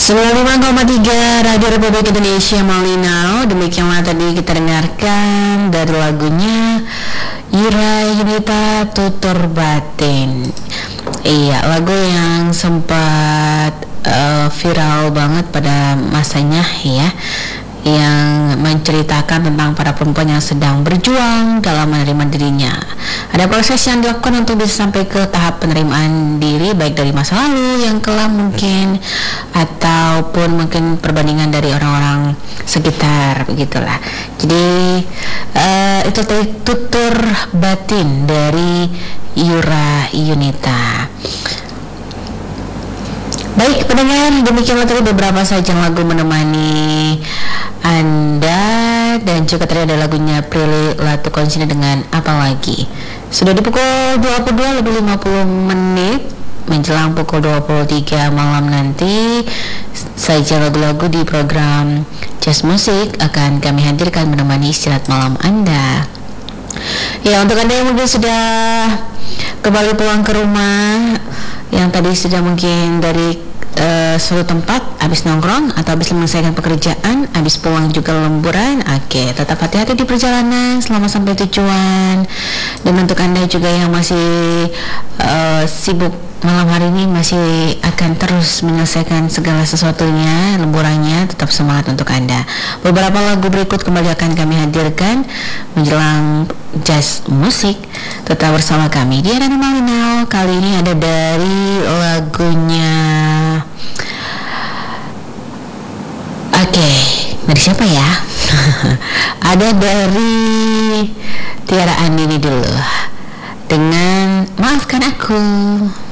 95,3 Radio Republik Indonesia Malinau. Demikianlah tadi kita dengarkan dari lagunya Yura Yunita Tutur Batin. Iya, lagu yang sempat viral banget pada masanya ya, yang menceritakan tentang para perempuan yang sedang berjuang dalam menerima dirinya. Ada proses yang dilakukan untuk bisa sampai ke tahap penerimaan diri, baik dari masa lalu yang kelam mungkin, ataupun mungkin perbandingan dari orang-orang sekitar, begitulah. Jadi itu tadi Tutur Batin dari Yura Yunita. Baik pendengar, demikianlah tadi beberapa saja lagu menemani Anda, dan juga tadi ada lagunya Prilly Latukonsina dengan Apalagi. Sudah di pukul 22 lebih 50 menit menjelang pukul 23 malam nanti, saja lagu-lagu di program Jazz Musik akan kami hadirkan menemani istirahat malam Anda. Ya, untuk Anda yang mungkin sudah kembali pulang ke rumah, yang tadi sudah mungkin dari suatu tempat habis nongkrong atau habis menyelesaikan pekerjaan, habis pulang juga lemburan, oke, tetap hati-hati di perjalanan selama sampai tujuan. Dan untuk Anda juga yang masih sibuk malam hari ini, masih akan terus menyelesaikan segala sesuatunya, lemburannya, tetap semangat untuk Anda. Beberapa lagu berikut kembali akan kami hadirkan menjelang Jazz Musik. Tetap bersama kami di Radio Malinau. Kali ini ada dari lagunya dari siapa ya? Ada dari Tiara Andini dulu dengan Maafkan Aku.